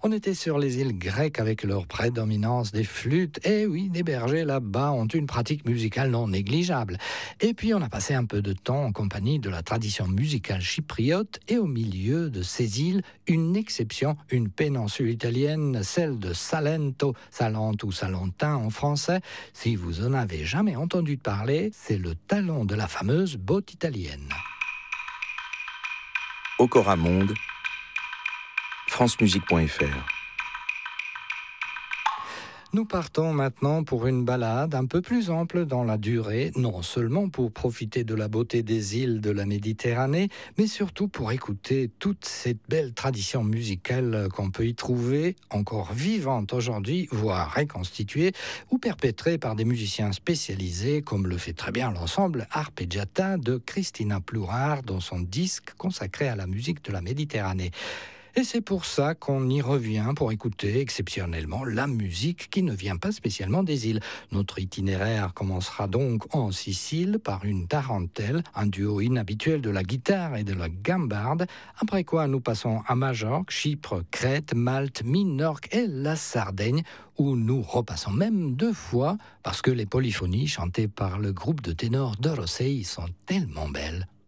On était sur les îles grecques avec leur prédominance des flûtes. Et oui, les bergers là-bas ont une pratique musicale non négligeable. Et puis on a passé un peu de temps en compagnie de la tradition musicale chypriote et au milieu de ces îles, une exception, une péninsule italienne, celle de Salento, Salente ou Salentin en français. Si vous en avez jamais entendu parler, c'est le talon de la fameuse botte italienne. Okora Monde, francemusique.fr. Nous partons maintenant pour une balade un peu plus ample dans la durée, non seulement pour profiter de la beauté des îles de la Méditerranée, mais surtout pour écouter toute cette belle tradition musicale qu'on peut y trouver, encore vivante aujourd'hui, voire reconstituée, ou perpétrée par des musiciens spécialisés, comme le fait très bien l'ensemble Arpeggiata de Cristina Plurard dans son disque consacré à la musique de la Méditerranée. Et c'est pour ça qu'on y revient pour écouter exceptionnellement la musique qui ne vient pas spécialement des îles. Notre itinéraire commencera donc en Sicile par une tarentelle, un duo inhabituel de la guitare et de la gambarde, après quoi nous passons à Majorque, Chypre, Crète, Malte, Minorque et la Sardaigne, où nous repassons même 2 fois parce que les polyphonies chantées par le groupe de ténors de Rossei sont tellement belles.